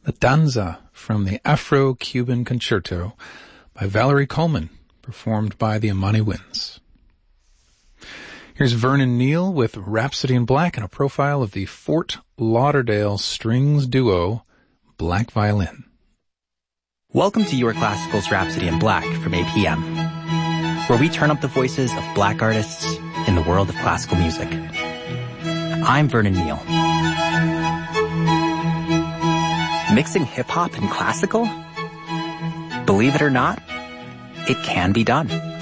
The Danza from the Afro-Cuban Concerto by Valerie Coleman, performed by the Amani Winds. Here's Vernon Neal with Rhapsody in Black and a profile of the Fort Lauderdale strings duo, Black Violin. Welcome to Your Classical's Rhapsody in Black from APM, where we turn up the voices of black artists in the world of classical music. I'm Vernon Neal. Mixing hip-hop and classical? Believe it or not, it can be done.